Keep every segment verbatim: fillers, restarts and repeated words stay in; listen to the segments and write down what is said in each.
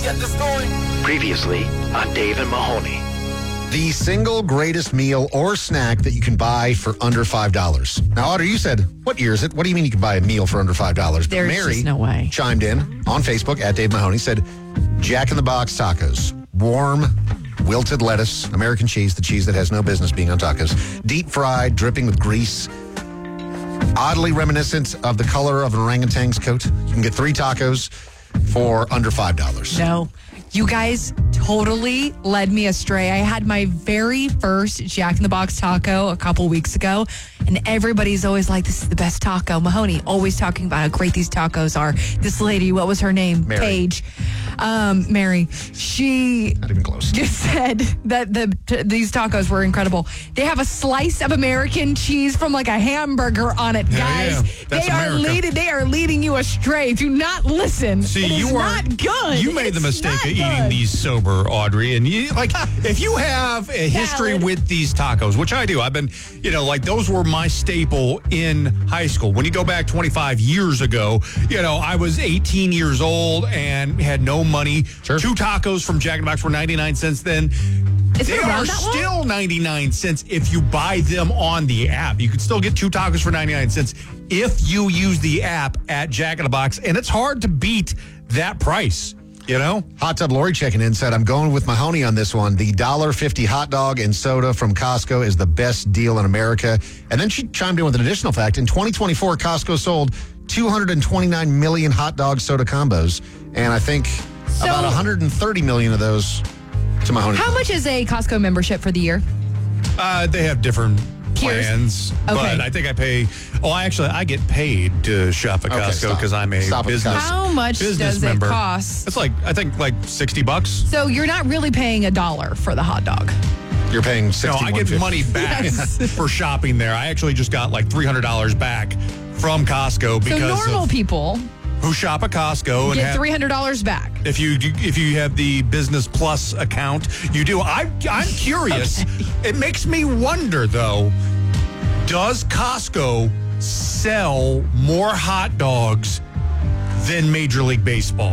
Get the story. Previously on Dave and Mahoney. The single greatest meal or snack that you can buy for under five dollars. Now, Audrey, you said, what year is it? What do you mean you can buy a meal for under five dollars? But There's Mary just no way. chimed in on Facebook at Dave Mahoney, said, Jack in the Box tacos. Warm, wilted lettuce, American cheese, the cheese that has no business being on tacos. Deep fried, dripping with grease. Oddly reminiscent of the color of an orangutan's coat. You can get three tacos for under five dollars. No. You guys totally led me astray. I had my very first Jack in the Box taco a couple weeks ago, and everybody's always like, this is the best taco. Mahoney always talking about how great these tacos are. This lady, what was her name? Mary. Paige. Um, Mary. She Not even close. just said that the t- these tacos were incredible. They have a slice of American cheese from like a hamburger on it, Yeah, guys. yeah. That's They are America. leading. They are leading you astray. Do not listen. See, it is you not weren't good. You made the It's mistake not of eating good. these sober, Audrey. And you like if you have a history Valid. with these tacos, which I do. I've been, you know, like those were my staple in high school. When you go back twenty-five years ago, you know, I was eighteen years old and had no money. Sure. Two tacos from Jack in the Box were ninety-nine cents then. Is They it around are that long? still ninety-nine cents if you buy them on the app. You can still get two tacos for ninety-nine cents if you use the app at Jack in the Box. And it's hard to beat that price, you know? Hot Tub Lori checking in said, I'm going with Mahoney on this one. The one dollar fifty hot dog and soda from Costco is the best deal in America. And then she chimed in with an additional fact. In twenty twenty-four, Costco sold two hundred twenty-nine million hot dog soda combos. And I think So- about one hundred thirty million of those to Mahoney. How much is a Costco membership for the year? Uh, they have different Tiers. plans, Okay. but I think I pay. Oh, actually, I get paid to shop at Okay, Costco stop. because I'm a Stop with business. Costco. How much business does member. it cost? It's like I think like sixty bucks. So you're not really paying a dollar for the hot dog. You're paying No, sixty-one I get fifty. money back Yes. for shopping there. I actually just got like three hundred dollars back from Costco So because normal of people who shop at Costco and get have, three hundred dollars back. if you if you have the Business Plus account, you do. I I'm curious. It makes me wonder though. Does Costco sell more hot dogs than Major League Baseball?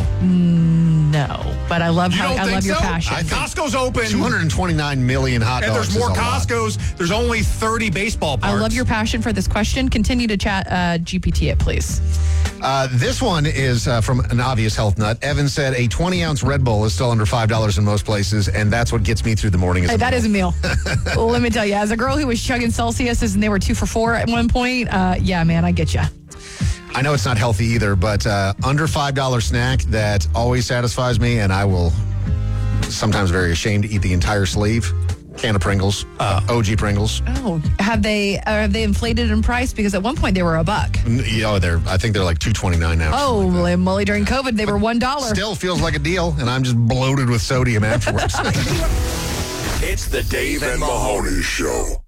No, but I love You how don't I think love your so? passion. I- Costco's open. two hundred twenty-nine million hot And dogs. there's more is a lot. Costco's. There's only thirty baseball I parks. love your passion for this question. Continue to chat uh, G P T it, please. Uh, this one is uh, from an obvious health nut. Evan said a twenty-ounce Red Bull is still under five dollars in most places, and that's what gets me through the morning. As Hey, a that meal. is a meal. Well, let me tell you, as a girl who was chugging Celsiuses and they were two for four at one point, uh, yeah, man, I get you. I know it's not healthy either, but uh, under five dollars snack that always satisfies me, and I will sometimes very ashamed to eat the entire sleeve. Can of Pringles, uh, O G Pringles. Oh, have they uh, have they inflated in price? Because at one point they were a buck. N- You know, they're I think they're like two twenty-nine now. Oh, well, Molly, during COVID they were one dollar. Still feels like a deal, and I'm just bloated with sodium afterwards. It's the Dave and Mahoney Show.